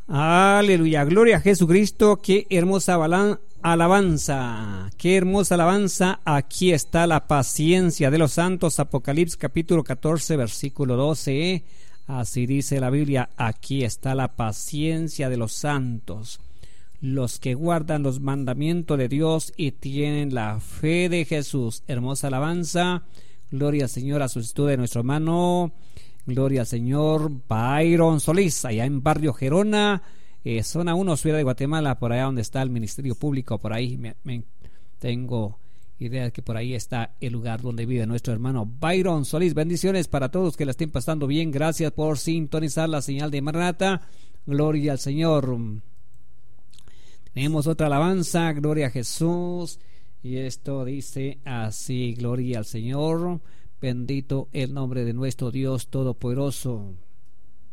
Aleluya, gloria a Jesucristo. Qué hermosa alabanza, qué hermosa alabanza. Aquí está la paciencia de los santos. Apocalipsis capítulo 14 versículo 12. Así dice la Biblia: aquí está la paciencia de los santos, los que guardan los mandamientos de Dios y tienen la fe de Jesús. Hermosa alabanza. Gloria al Señor. A solicitud de nuestro hermano, gloria al Señor, Byron Solís, allá en Barrio Gerona, zona 1, Ciudad de Guatemala, por allá donde está el Ministerio Público. Por ahí tengo idea de que por ahí está el lugar donde vive nuestro hermano Byron Solís. Bendiciones para todos que la estén pasando bien. Gracias por sintonizar la señal de Maranata. Gloria al Señor. Tenemos otra alabanza, gloria a Jesús, y esto dice así: gloria al Señor, bendito el nombre de nuestro Dios Todopoderoso.